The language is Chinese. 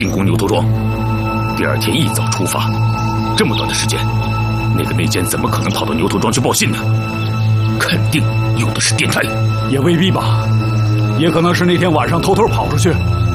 进攻牛头庄，第二天一早出发。这么短的时间，那个内奸怎么可能跑到牛头庄去报信呢？肯定用的是电台。 也未必吧，也可能是那天晚上偷偷跑出去，